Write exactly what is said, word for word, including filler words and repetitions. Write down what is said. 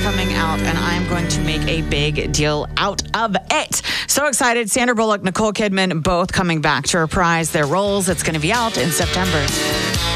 coming out, and I'm going to make a big deal out of it. So excited. Sandra Bullock, Nicole Kidman, both coming back to reprise their roles. It's going to be out in September.